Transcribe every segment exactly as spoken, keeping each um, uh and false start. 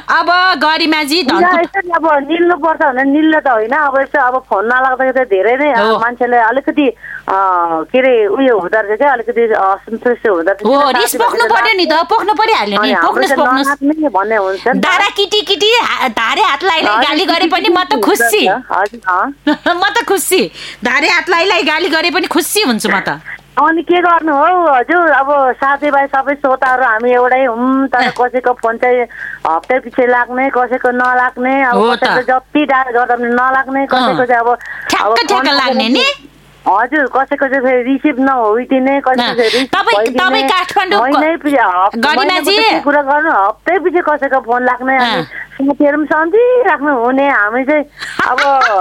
अब गरिमाजी धनकुटा अब निल्नु पर्छ भने निल्नु त होइन अब यसो अब फोन नलाग्दाखेरि धेरै नै मान्छेले अलिकति के अरे उयो हुँदो रहेछ क्या अलिकति असन्तुष्ट हुँदो रहेछ रिस पोख्नु पर्यो नि त पोख्नु परिहाल्यो नि पोख्नुहोस् पोख्नुहोस् भन्ने हुन्छ दारा किटी किटी धारे हात लाइलाई गाली गरे पनि म त खुसी म त खुसी धारे हात लाइलाई गाली गरे पनि खुसी हुन्छु म त अनि के गर्नु हो हजुर अब साथीभाइ सबै श्रोताहरू हामी एउटै हौँ तर कसैको फोन चाहिँ हप्ता पछि लाग्ने कसैको नलाग्ने अब कसैको जति डायल गर्दा पनि नलाग्ने कसैको चाहिँ अब अब लाग्ने नि हजुर कसैको चाहिँ फेरि रिसिभ नहोइदिने कसैको कुरा गर्नु हप्तै पछि कसैको फोन लाग्ने साथीहरू पनि सम्झिराख्नु हुने हामी चाहिँ अब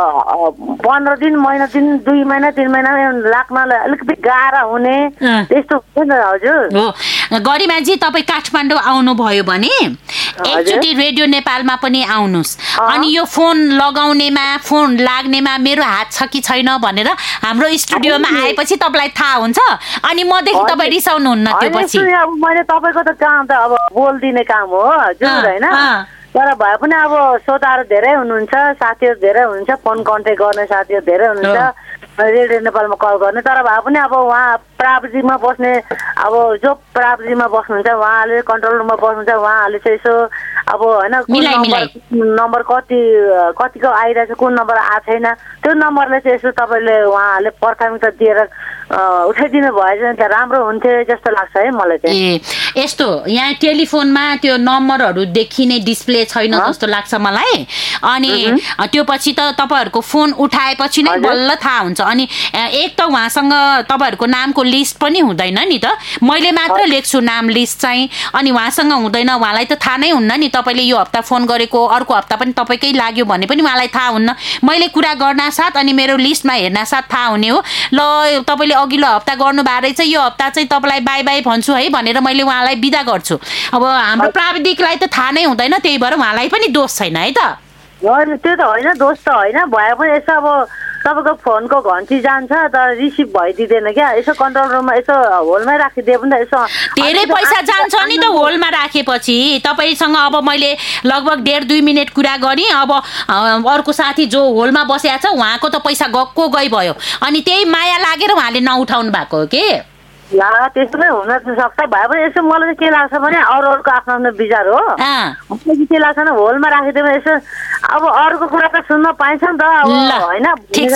पन्ध्र दिन महिना दिन दुई महिना तिन महिना लाग्नलाई अलिकति गाह्रो हुने त्यस्तो हुन्छ नि हजुर गरिमाजी तपाईँ काठमाडौँ आउनुभयो भने एकचोटि रेडियो नेपालमा पनि आउनुहोस् अनि यो फोन लगाउनेमा फोन लाग्नेमा मेरो हात छ कि छैन भनेर हाम्रो स्टुडियोमा आएपछि तपाईँलाई थाहा हुन्छ अनि मदेखि तपाईँ रिसाउनुहुन्न त्यो पछि अब मैले तपाईँको त काम त अब बोलिदिने काम हो हजुर होइन तर भए पनि अब श्रोताहरू धेरै हुनुहुन्छ साथीहरू धेरै हुनुहुन्छ फोन कन्ट्याक्ट गर्ने साथीहरू धेरै हुनुहुन्छ रेडियो नेपालमा कल गर्ने तर भए पनि अब उहाँ प्राविधिकमा बस्ने अब जो प्राविधिकमा बस्नुहुन्छ उहाँले कन्ट्रोल रुममा बस्नुहुन्छ उहाँहरूले चाहिँ यसो अब होइन कुन नम्बर नम्बर कति कतिको आइरहेछ कुन नम्बर आएको छैन त्यो नम्बरले चाहिँ यसो तपाईँले उहाँहरूले प्राथमिकता दिएर उठाइदिनु भए चाहिँ त्यहाँ राम्रो हुन्थ्यो जस्तो लाग्छ है मलाई चाहिँ ए यस्तो यहाँ टेलिफोनमा त्यो नम्बरहरू देखिने डिस्प्ले छैन जस्तो लाग्छ मलाई अनि त्यो पछि त तपाईँहरूको फोन उठाएपछि नै बल्ल थाहा हुन्छ अनि एक त उहाँसँग तपाईँहरूको नामको लिस्ट पनि हुँदैन नि त मैले मात्र लेख्छु नाम लिस्ट चाहिँ अनि उहाँसँग हुँदैन उहाँलाई त थाहा नै हुन्न नि तपाईँले यो हप्ता फोन गरेको अर्को हप्ता पनि तपाईँकै लाग्यो भने पनि उहाँलाई थाहा हुन्न मैले कुरा गर्न साथ अनि मेरो लिस्टमा हेर्न साथ थाहा हुने हो ल तपाईँले अघिल्लो हप्ता गर्नु भएको रहेछ यो हप्ता चाहिँ तपाईँलाई बाई बाई भन्छु है भनेर मैले उहाँलाई बिदा गर्छु अब हाम्रो प्राविधिकलाई त थाहा नै हुँदैन त्यही भएर उहाँलाई पनि दोष छैन है त त्यो त होइन दोष त होइन भए पनि यसो अब तपाईँको फोनको घन्टी जान्छ तर रिसिभ भइदिँदैन क्या यसो कन्ट्रोल रुममा यसो होलमै राखिदिए पनि त यसो धेरै पैसा जान्छ नि त होलमा राखेपछि तपाईँसँग अब मैले लगभग डेढ दुई मिनट कुरा गरेँ अब अर्को साथी जो होलमा बसेको छ उहाँको त पैसा गएको गइ भयो अनि त्यही माया लागेर उहाँले नउठाउनु भएको हो के ला त्यस्तो नै हुन सक्छ भए पनि यसो मलाई चाहिँ के लाग्छ भने अरू अरूको आफ्नो आफ्नो विचार हो मलाई के लाग्छ भने होलमा राखिदियो भने यसो अब अरूको कुरा त सुन्न पाइन्छ नि त अब होइन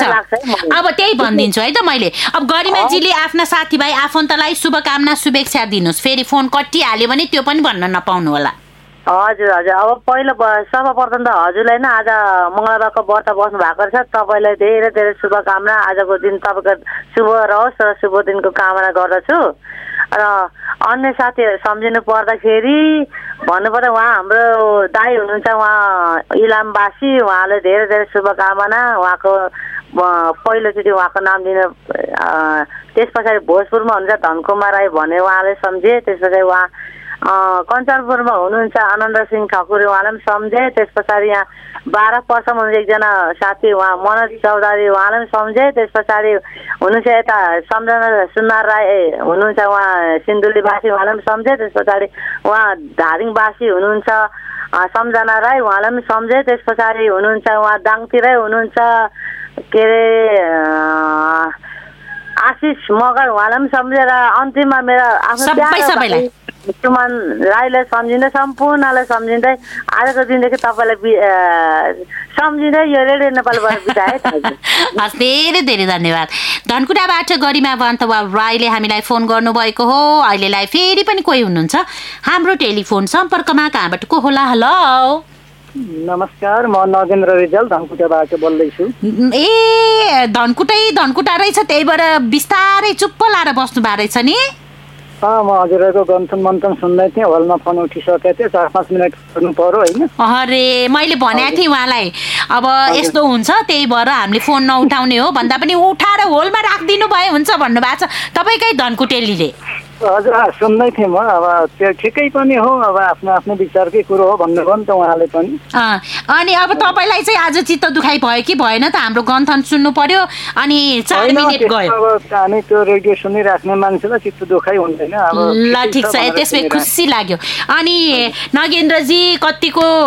अब त्यही भनिदिन्छु है त मैले अब गरिमाजीले आफ्ना साथीभाइ आफन्तलाई शुभकामना शुभेच्छा दिनुहोस् फेरि फोन कटिहाल्यो भने त्यो पनि भन्न नपाउनु होला हजुर हजुर अब पहिलो सर्वप्रथम त हजुरलाई नै आज मङ्गलबारको व्रत बस्नु भएको रहेछ तपाईँलाई धेरै धेरै शुभकामना आजको दिन तपाईँको शुभ रहोस् र शुभ दिनको कामना गर्दछु र अन्य साथीहरू सम्झिनु पर्दाखेरि भन्नुपर्दा उहाँ हाम्रो दाई हुनुहुन्छ उहाँ इलामवासी उहाँले धेरै धेरै शुभकामना उहाँको पहिलोचोटि उहाँको नाम लिन त्यस पछाडि भोजपुरमा हुनुहुन्छ धनकुमार राई भने उहाँले सम्झे त्यस पछाडि उहाँ कञ्चनपुरमा हुनुहुन्छ आनन्द सिंह ठकुरी उहाँलाई पनि सम्झे त्यस पछाडि यहाँ बाह्र पर्समा हुनुहुन्छ एकजना साथी उहाँ मनोज चौधरी उहाँलाई पनि सम्झे त्यस पछाडि हुनुहुन्छ यता सम्झना सुनार राई हुनुहुन्छ उहाँ सिन्धुलीवासी उहाँलाई पनि सम्झे त्यस पछाडि उहाँ धारिङवासी हुनुहुन्छ सम्झना राई उहाँलाई पनि सम्झे त्यस पछाडि हुनुहुन्छ उहाँ दाङतिरै हुनुहुन्छ के अरे आशिष मगर उहाँलाई पनि सम्झेर अन्तिममा मेरो आफ्नो सुमन राईलाई सम्झिँदै सम्पूर्णलाई सम्झिँदै आजको दिनदेखि तपाईँलाई सम्झिँदै यो रेडियो नेपालबाट बिताएँ हस् धेरै धेरै धन्यवाद धनकुटाबाट गरिमा बन्तवा राईले हामीलाई फोन गर्नुभएको हो अहिलेलाई फेरि पनि कोही हुनुहुन्छ हाम्रो टेलिफोन सम्पर्कमा कहाँबाट को होला हेलो नमस्कार म नगेन्द्र रिजाल धनकुटाबाट बोल्दैछु ए धनकुटै धनकुटा रहेछ त्यही भएर बिस्तारै चुप्प लाएर बस्नु भएको रहेछ नि म हजुरहरूको गन्थन मन्थन सुन्दै थिएँ होलमा फोन उठिसकेको थियो चार पाँच मिनट गर्नु पर्यो होइन अरे मैले भनेको थिएँ उहाँलाई अब यस्तो हुन्छ त्यही भएर हामीले फोन नउठाउने हो भन्दा पनि उठाएर होलमा राखिदिनु भए हुन्छ भन्नुभएको छ तपाईँकै धनकुटेलीले हजुर सुन्दै थिएँ म अब त्यो ठिकै पनि हो अब आफ्नो आफ्नो विचारकै कुरो हो भन्नुभयो नि त उहाँले पनि अनि अब तपाईँलाई चाहिँ आज चित्त दुखाइ भयो कि भएन त हाम्रो गन्थन सुन्नु पर्यो अनि चार मिनट गयो अब हामी त्यो रेडियो सुनिराख्ने मान्छेलाई चित्त दुखाइ हुँदैन अब ल ठिक छ त्यसमै खुसी लाग्यो अनि नगेन्द्रजी कतिको